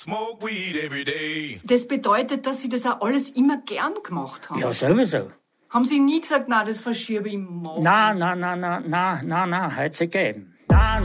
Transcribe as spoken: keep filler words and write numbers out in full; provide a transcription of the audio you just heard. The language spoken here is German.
Smoke weed every day. Das bedeutet, dass Sie das auch alles immer gern gemacht haben. Ja, sowieso. Haben Sie nie gesagt, na, das verschiebe ich morgen? Nein, nein, nein, nein, nein, nein, nein, hat's gegeben.